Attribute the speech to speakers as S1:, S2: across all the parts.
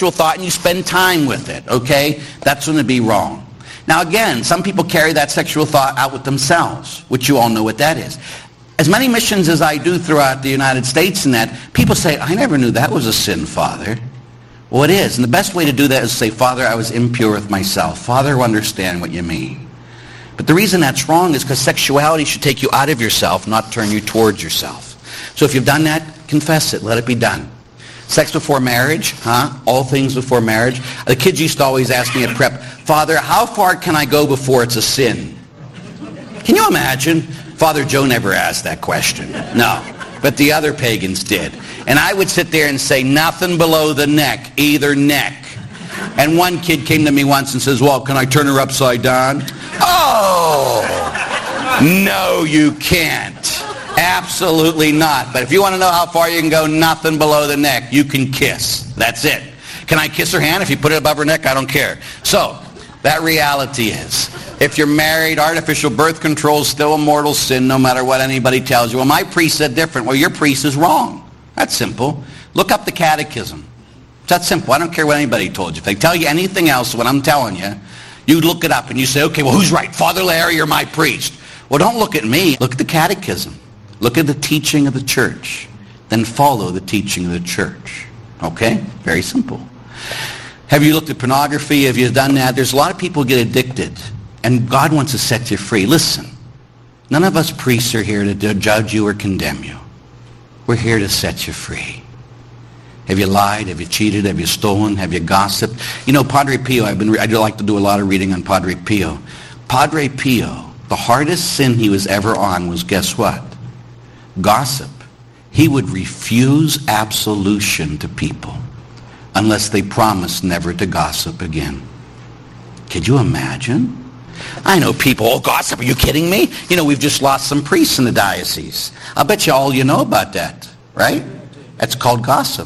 S1: sexual thought and you spend time with it, okay? That's going to be wrong. Now again, some people carry that sexual thought out with themselves, which you all know what that is. As many missions as I do throughout the United States and that, people say, I never knew that was a sin, Father. Well, it is. And the best way to do that is to say, Father, I was impure with myself. Father, I understand what you mean. But the reason that's wrong is because sexuality should take you out of yourself, not turn you towards yourself. So if you've done that, confess it. Let it be done. Sex before marriage, all things before marriage. The kids used to always ask me at prep, Father, how far can I go before it's a sin? Can you imagine? Father Joe never asked that question. No. But the other pagans did. And I would sit there and say, nothing below the neck, either neck. And one kid came to me once and says, well, can I turn her upside down? Oh, no, you can't. Absolutely not. But if you want to know how far you can go, nothing below the neck, you can kiss. That's it. Can I kiss her hand? If you put it above her neck, I don't care. So, that reality is, if you're married, artificial birth control is still a mortal sin no matter what anybody tells you. Well, my priest said different. Well, your priest is wrong. That's simple. Look up the catechism. It's that simple. I don't care what anybody told you. If they tell you anything else, what I'm telling you, you look it up and you say, okay, well, who's right? Father Larry or my priest? Well, don't look at me. Look at the catechism. Look at the teaching of the church. Then follow the teaching of the church. Okay? Very simple. Have you looked at pornography? Have you done that? There's a lot of people get addicted. And God wants to set you free. Listen, none of us priests are here to judge you or condemn you. We're here to set you free. Have you lied? Have you cheated? Have you stolen? Have you gossiped? You know, Padre Pio, I like to do a lot of reading on Padre Pio. Padre Pio, the hardest sin he was ever on was, guess what? Gossip. He would refuse absolution to people unless they promised never to gossip again. Could you imagine? I know people, oh, gossip, are you kidding me? You know, we've just lost some priests in the diocese. I'll bet you all you know about that, right? That's called gossip.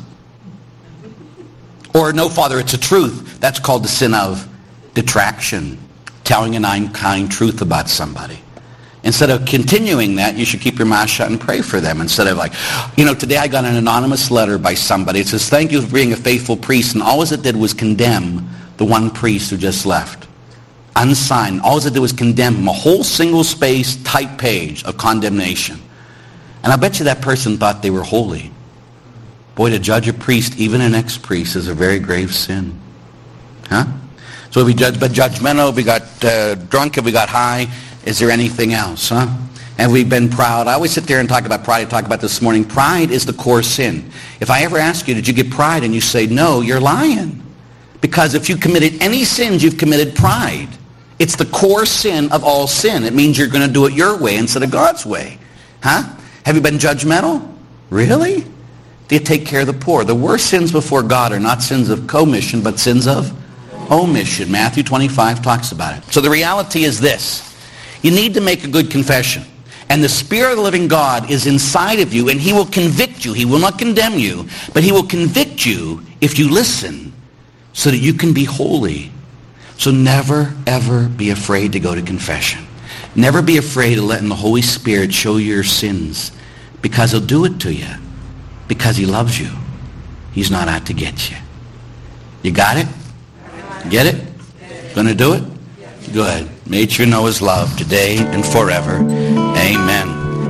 S1: Or, no, Father, it's a truth. That's called the sin of detraction, telling an unkind truth about somebody. Instead of continuing that, you should keep your mouth shut and pray for them. Instead of like, you know, today I got an anonymous letter by somebody. It says, thank you for being a faithful priest. And all it did was condemn the one priest who just left. Unsigned. All it did was condemn him. A whole single-space type page of condemnation. And I bet you that person thought they were holy. Boy, to judge a priest, even an ex-priest, is a very grave sin. Huh? So if we judge, but judgmental, if we got drunk, if we got high, is there anything else, huh? And we've been proud. I always sit there and talk about pride. I talked about this morning. Pride is the core sin. If I ever ask you, did you get pride? And you say, no, you're lying. Because if you committed any sins, you've committed pride. It's the core sin of all sin. It means you're going to do it your way instead of God's way. Huh? Have you been judgmental? Really? Do you take care of the poor? The worst sins before God are not sins of commission, but sins of omission. Matthew 25 talks about it. So the reality is this. You need to make a good confession. And the Spirit of the living God is inside of you, and he will convict you. He will not condemn you, but he will convict you if you listen so that you can be holy. So never, ever be afraid to go to confession. Never be afraid of letting the Holy Spirit show you your sins, because he'll do it to you, because he loves you. He's not out to get you. You got it? Get it? Gonna do it? Good. May you know his love today and forever. Amen.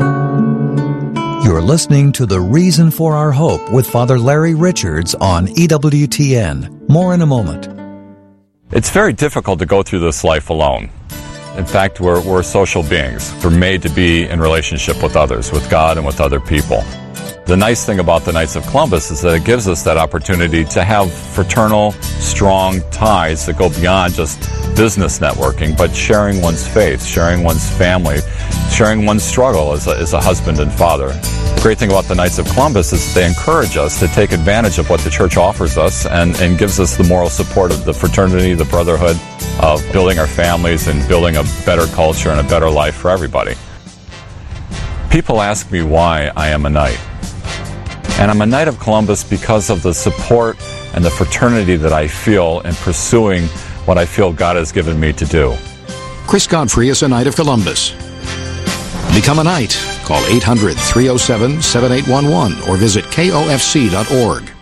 S2: You're listening to The Reason for Our Hope with Father Larry Richards on EWTN. More in a moment.
S3: It's very difficult to go through this life alone. In fact, we're social beings. We're made to be in relationship with others, with God and with other people. The nice thing about the Knights of Columbus is that it gives us that opportunity to have fraternal, strong ties that go beyond just business networking, but sharing one's faith, sharing one's family, sharing one's struggle as a husband and father. The great thing about the Knights of Columbus is that they encourage us to take advantage of what the church offers us and gives us the moral support of the fraternity, the brotherhood, of building our families and building a better culture and a better life for everybody. People ask me why I am a Knight. And I'm a Knight of Columbus because of the support and the fraternity that I feel in pursuing what I feel God has given me to do.
S4: Chris Godfrey is a Knight of Columbus. Become a Knight. Call 800-307-7811 or visit kofc.org.